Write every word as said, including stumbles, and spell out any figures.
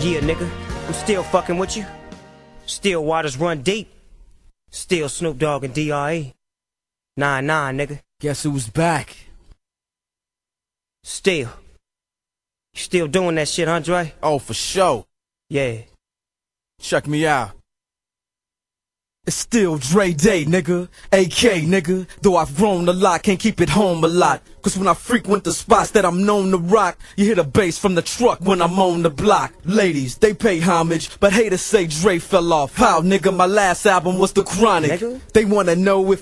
Yeah, nigga, I'm still fucking with you. Still waters run deep. Still Snoop Dogg and D R E. Nah, nah, nigga. Guess who's back? Still. You still doing that shit, Andre? Oh, for sure. Yeah. Check me out. It's still Dre Day, nigga, A K, nigga. Though I've grown a lot, can't keep it home a lot. Cause when I frequent the spots that I'm known to rock, you hear the bass from the truck when I'm on the block. Ladies, they pay homage, but haters say Dre fell off. How, nigga? My last album was The Chronic. Nigga? They wanna know if